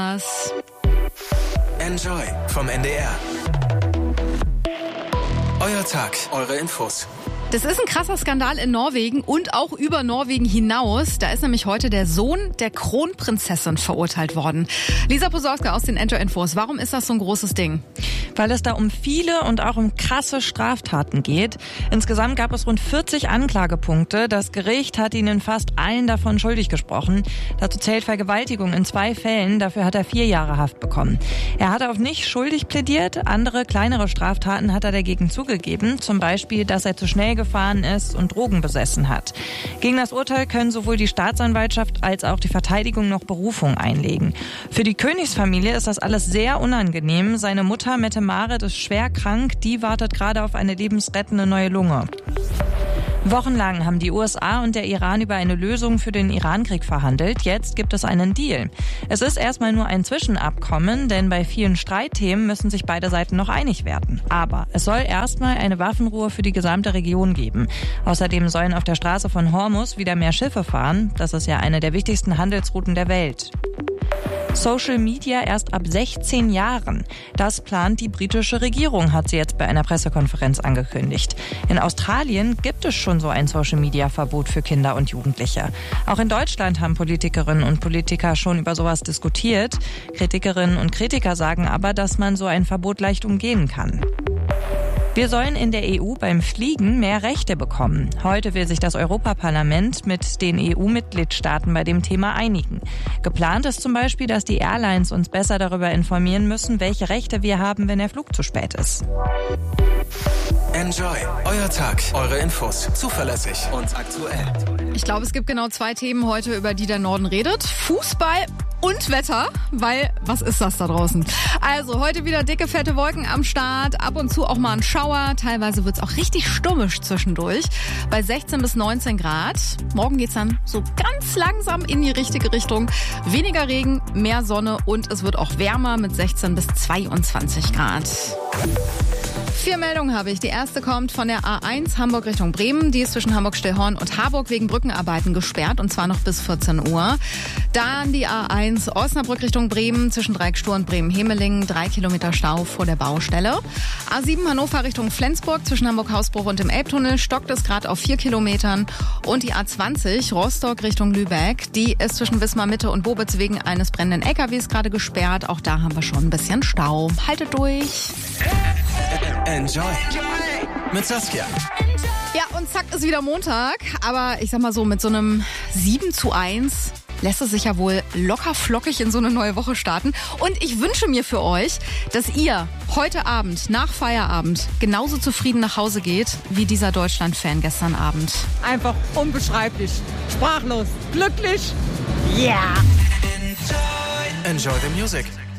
Enjoy vom NDR. Euer Tag, eure Infos. Das ist ein krasser Skandal in Norwegen und auch über Norwegen hinaus. Da ist nämlich heute der Sohn der Kronprinzessin verurteilt worden. Lisa Posorska aus den Enjoy-Infos. Warum ist das so ein großes Ding? Weil es da um viele und auch um krasse Straftaten geht. Insgesamt gab es rund 40 Anklagepunkte. Das Gericht hat ihn in fast allen davon schuldig gesprochen. Dazu zählt Vergewaltigung in 2 Fällen. Dafür hat er 4 Jahre Haft bekommen. Er hat auf nicht schuldig plädiert. Andere, kleinere Straftaten hat er dagegen zugegeben. Zum Beispiel, dass er zu schnell gefahren ist und Drogen besessen hat. Gegen das Urteil können sowohl die Staatsanwaltschaft als auch die Verteidigung noch Berufung einlegen. Für die Königsfamilie ist das alles sehr unangenehm. Seine Mutter Mette-Marit ist schwer krank. Die wartet gerade auf eine lebensrettende neue Lunge. Wochenlang haben die USA und der Iran über eine Lösung für den Irankrieg verhandelt. Jetzt gibt es einen Deal. Es ist erstmal nur ein Zwischenabkommen, denn bei vielen Streitthemen müssen sich beide Seiten noch einig werden. Aber es soll erstmal eine Waffenruhe für die gesamte Region geben. Außerdem sollen auf der Straße von Hormuz wieder mehr Schiffe fahren. Das ist ja eine der wichtigsten Handelsrouten der Welt. Social Media erst ab 16 Jahren. Das plant die britische Regierung, hat sie jetzt bei einer Pressekonferenz angekündigt. In Australien gibt es schon so ein Social Media Verbot für Kinder und Jugendliche. Auch in Deutschland haben Politikerinnen und Politiker schon über sowas diskutiert. Kritikerinnen und Kritiker sagen aber, dass man so ein Verbot leicht umgehen kann. Wir sollen in der EU beim Fliegen mehr Rechte bekommen. Heute will sich das Europaparlament mit den EU-Mitgliedstaaten bei dem Thema einigen. Geplant ist zum Beispiel, dass die Airlines uns besser darüber informieren müssen, welche Rechte wir haben, wenn der Flug zu spät ist. Enjoy, euer Tag, eure Infos, zuverlässig und aktuell. Ich glaube, es gibt genau 2 Themen heute, über die der Norden redet. Fußball und Wetter, weil was ist das da draußen? Also heute wieder dicke, fette Wolken am Start, ab und zu auch mal ein Schauer, teilweise wird's auch richtig stürmisch zwischendurch, bei 16 bis 19 Grad. Morgen geht's dann so ganz langsam in die richtige Richtung. Weniger Regen, mehr Sonne und es wird auch wärmer mit 16 bis 22 Grad. 4 Meldungen habe ich. Die erste kommt von der A1 Hamburg Richtung Bremen. Die ist zwischen Hamburg-Stillhorn und Harburg wegen Brückenarbeiten gesperrt und zwar noch bis 14 Uhr. Dann die A1 Osnabrück Richtung Bremen zwischen Dreieckstur und Bremen-Hemelingen. 3 Kilometer Stau vor der Baustelle. A7 Hannover Richtung Flensburg zwischen Hamburg-Hausbruch und dem Elbtunnel stockt es gerade auf 4 Kilometern. Und die A20 Rostock Richtung Lübeck. Die ist zwischen Wismar-Mitte und Bobitz wegen eines brennenden LKWs gerade gesperrt. Auch da haben wir schon ein bisschen Stau. Haltet durch. Enjoy mit Saskia. Ja, und zack ist wieder Montag. Aber ich sag mal so, mit so einem 7:1 lässt es sich ja wohl locker flockig in so eine neue Woche starten. Und ich wünsche mir für euch, dass ihr heute Abend, nach Feierabend, genauso zufrieden nach Hause geht, wie dieser Deutschland-Fan gestern Abend. Einfach unbeschreiblich, sprachlos, glücklich. Ja! Enjoy the music.